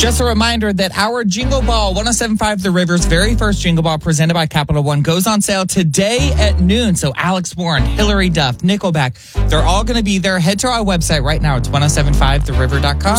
Just a reminder that our Jingle Ball 107.5 The River's very first Jingle Ball presented by Capital One goes on sale today at noon. So Alex Warren, Hillary Duff, Nickelback, they're all going to be there. Head to our website right now. It's 1075theriver.com.